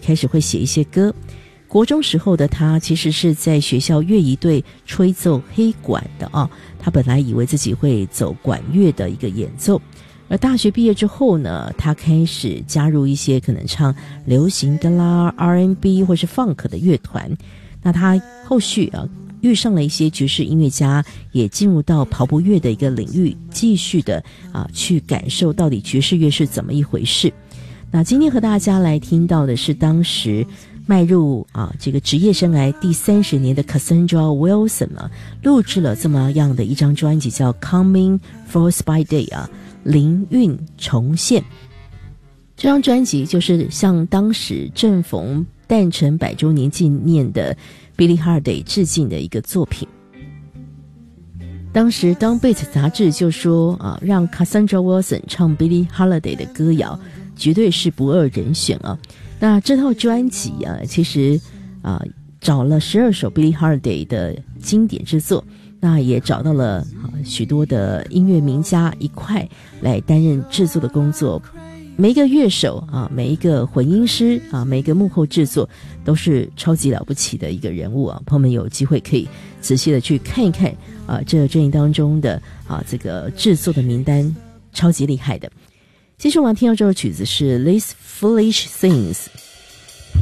开始会写一些歌。国中时候的他其实是在学校乐仪队吹奏黑管的啊，他本来以为自己会走管乐的一个演奏。而大学毕业之后呢，他开始加入一些可能唱流行的啦、R&B 或是 Funk 的乐团。那他后续遇上了一些爵士音乐家，也进入到跑步乐的一个领域，继续的去感受到底爵士乐是怎么一回事。那今天和大家来听到的是当时迈入这个职业生涯第30年的 Cassandra Wilson 录制了这么样的一张专辑，叫 Coming Forth by Day 灵韵重现。这张专辑就是向当时正逢诞辰100周年纪念的 Billie Holiday 致敬的一个作品。当时 Downbeat 杂志就说让 Cassandra Wilson 唱 Billie Holiday 的歌谣绝对是不二人选啊。那这套专辑其实找了12首 Billie Holiday 的经典之作，那也找到了许多的音乐名家一块来担任制作的工作。每一个乐手每一个混音师每一个幕后制作都是超级了不起的一个人物朋友们有机会可以仔细的去看一看这阵营当中的这个制作的名单，超级厉害的。接着我们听到这首曲子是 These Foolish Things。